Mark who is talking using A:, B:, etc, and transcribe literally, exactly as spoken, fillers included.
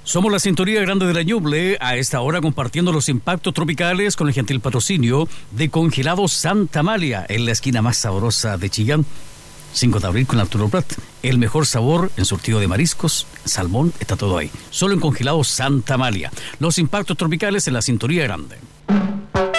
A: Somos la sintonía grande de la Ñuble, a esta hora compartiendo los impactos tropicales con el gentil patrocinio de Congelados Santa Amalia, en la esquina más sabrosa de Chillán. cinco de abril con Arturo Prat. El mejor sabor en surtido de mariscos, salmón, está todo ahí. Solo en Congelados Santa Amalia. Los impactos tropicales en la sintonía grande.